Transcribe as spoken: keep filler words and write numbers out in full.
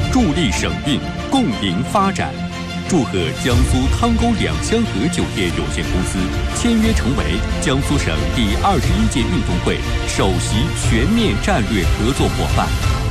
助力省运，共赢发展。祝贺江苏汤沟两香河酒店有限公司签约成为江苏省第二十一届运动会首席全面战略合作伙伴。